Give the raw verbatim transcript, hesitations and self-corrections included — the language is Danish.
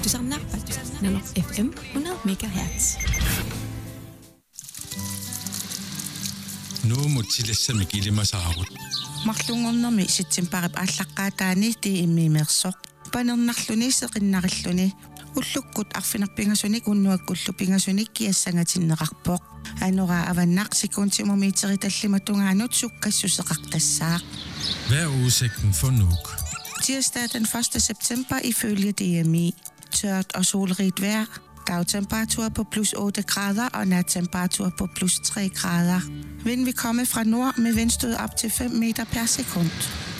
Du samlar Nano F M hundrede megahertz. Nu mutsilassa mikilima saarut. Marlungornermi sitsimparip ааллаққаатаани ти иммиимерсоқ панернарлуни сеқиннариллуни уллуккут арфинерпингасуник уннуаккуллу пингасуник киассангатиннеқарпоқ анора аваннақ секундтимумиитери таллиматунгаанут суккассусеқартассаақ. Hvad er udsigten for Nuuk? Tirsdag den første september ifølge D M I. Tørt og solrigt vejr. Dagtemperatur på plus otte grader og nattemperatur på plus tre grader. Vind vil komme fra nord med vindstød op til fem meter per sekund.